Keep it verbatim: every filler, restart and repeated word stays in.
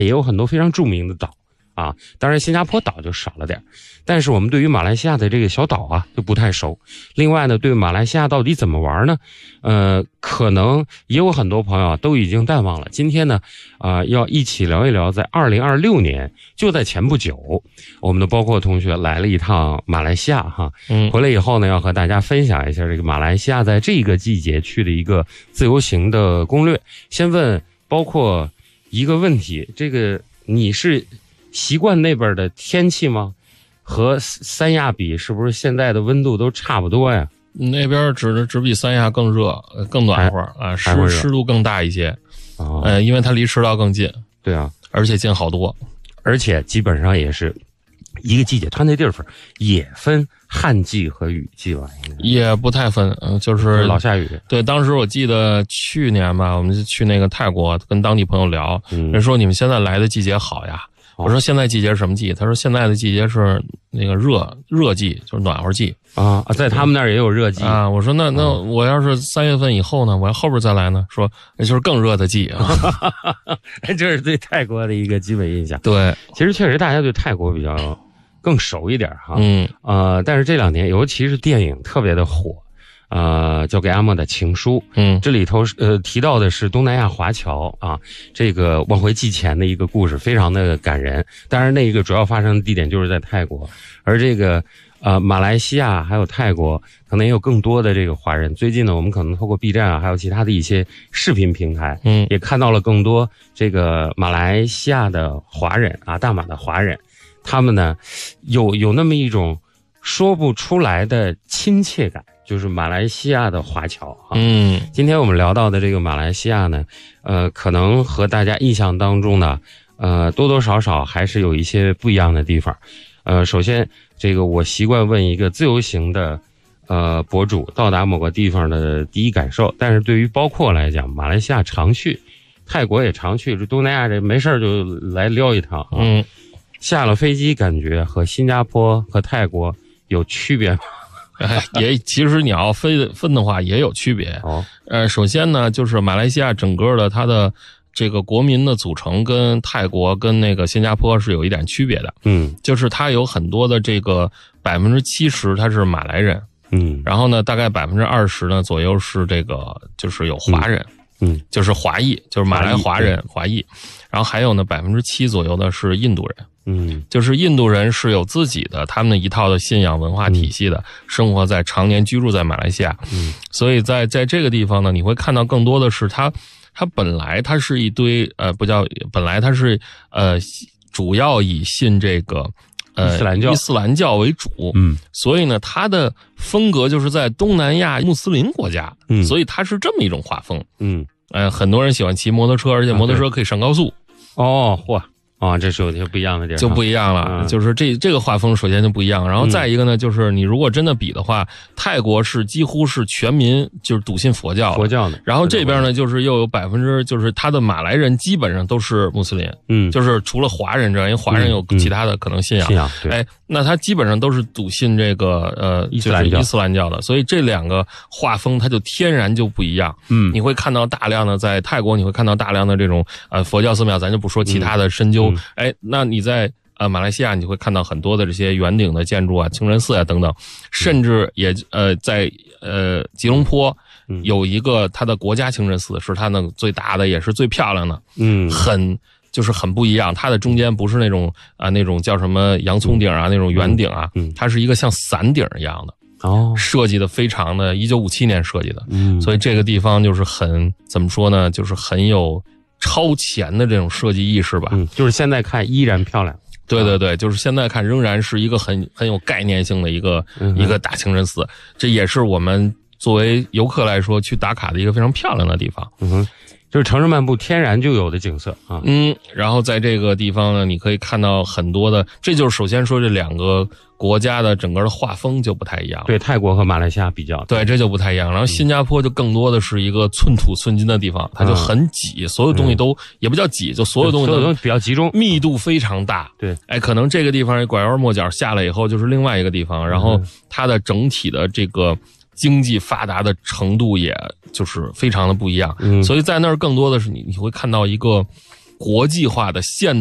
也有很多非常著名的岛啊，当然新加坡岛就少了点，但是我们对于马来西亚的这个小岛啊就不太熟。另外呢，对马来西亚到底怎么玩呢？呃，可能也有很多朋友都已经淡忘了。今天呢，啊、呃，要一起聊一聊，在二零二六年，就在前不久，我们的包括同学来了一趟马来西亚哈，嗯，回来以后呢，要和大家分享一下这个马来西亚在这个季节去的一个自由行的攻略。先问包括一个问题，这个你是习惯那边的天气吗？和三亚比，是不是现在的温度都差不多呀？ 那边只只比三亚更热、更暖和啊，湿湿度更大一些。哦，呃，因为它离赤道更近。对啊，而且近好多， 而且基本上也是一个季节。它那地方也分旱季和雨季吧？ 也不太分，嗯，就是老下雨。 对，当时我记得去年吧，我们就去那个泰国，跟当地朋友聊，嗯、人说你们现在来的季节好呀。我说现在季节是什么季？他说现在的季节是那个热热季，就是暖和季啊。在他们那儿也有热季啊。我说那那我要是三月份以后呢？我要后边再来呢？说那就是更热的季啊。 这是对泰国的一个基本印象。 对， 其实确实大家对泰国比较更熟一点哈。 嗯呃，但是这两年尤其是电影特别的火。呃，交给阿莫的情书， 嗯， 这里头呃提到的是东南亚华侨啊，这个往回寄钱的一个故事，非常的感人。当然，那个主要发生的地点就是在泰国，而这个呃马来西亚还有泰国，可能也有更多的这个华人。最近呢，我们可能透过 B 站啊，还有其他的一些视频平台， 嗯， 也看到了更多这个马来西亚的华人啊，大马的华人，他们呢有有那么一种说不出来的亲切感。就是马来西亚的华侨啊， 嗯， 今天我们聊到的这个马来西亚呢，呃，可能和大家印象当中呢，呃，多多少少还是有一些不一样的地方。呃，首先，这个我习惯问一个自由行的呃博主到达某个地方的第一感受，但是对于包括来讲，马来西亚常去，泰国也常去，这东南亚这没事就来撩一趟啊。 嗯， 下了飞机感觉和新加坡和泰国有区别吗？ 也其实你要分分的话也有区别。 哦， 呃，首先呢，就是马来西亚整个的它的这个国民的组成跟泰国跟那个新加坡是有一点区别的。 嗯， 就是它有很多的这个百分之七十它是马来人， 嗯， 然后呢，大概百分之二十呢左右是这个就是有华人， 嗯，嗯就是华裔，就是马来华人华裔，然后还有呢百分之七左右的是印度人。 嗯， 就是印度人是有自己的他们的一套的信仰文化体系的，嗯、生活在常年居住在马来西亚， 嗯， 所以在在这个地方呢，你会看到更多的是它，它本来它是一堆呃不叫本来它是呃主要以信这个呃伊斯兰教伊斯兰教为主， 嗯， 所以呢它的风格就是在东南亚穆斯林国家， 嗯， 所以它是这么一种画风， 嗯， 呃很多人喜欢骑摩托车，而且摩托车可以上高速， 啊、哦嚯。啊、哦，这是有些不一样的地儿， 就不一样了。嗯、就是这这个画风首先就不一样，然后再一个呢，就是你如果真的比的话，嗯、泰国是几乎是全民就是笃信佛教， 佛教的。 然后这边呢，就是又有百分之就是他的马来人基本上都是穆斯林， 嗯， 就是除了华人之外，因为华人有其他的可能信仰， 信仰对。 哎，那他基本上都是笃信这个呃伊斯兰教， 伊斯兰教的，所以这两个画风它就天然就不一样。 嗯， 你会看到大量的在泰国，你会看到大量的这种呃佛教寺庙，咱就不说其他的深究， 嗯、 哎，那。你在呃马来西亚，你会看到很多的这些圆顶的建筑啊、清真寺啊等等，甚至也呃在呃吉隆坡有一个它的国家清真寺，是它那最大的，也是最漂亮的， 嗯， 很就是很不一样。它的中间不是那种啊、呃、那种叫什么洋葱顶啊、嗯、那种圆顶啊， 嗯， 它是一个像伞顶一样的。 哦， 设计的非常的，一九五七年设计的， 嗯， 所以这个地方就是很怎么说呢，就是很有。超前的这种设计意识吧， 嗯，就是现在看依然漂亮。 对对对，就是现在看仍然是一个很很有概念性的一个、嗯、一个大清真寺，这也是我们作为游客来说去打卡的一个非常漂亮的地方。 嗯哼，就是城市漫步天然就有的景色啊。 嗯，然后在这个地方呢，你可以看到很多的，这就是首先说这两个国家的整个的画风就不太一样。 对，泰国和马来西亚比较， 对，这就不太一样。然后新加坡就更多的是一个寸土寸金的地方，它就很挤，所有东西都、嗯、也不叫挤，就所有东西都所有东西比较集中， 密度非常大。 对， 哎，可能这个地方拐弯抹角下来以后就是另外一个地方，然后它的整体的这个经济发达的程度也就是非常的不一样。 嗯， 所以在那儿更多的是你你会看到一个国际化的现